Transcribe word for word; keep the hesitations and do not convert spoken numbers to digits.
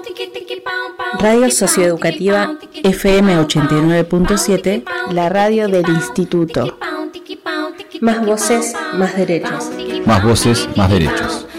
Radio Socioeducativa F M ochenta y nueve punto siete, la radio del Instituto. Más voces, más derechos. Más voces, más derechos.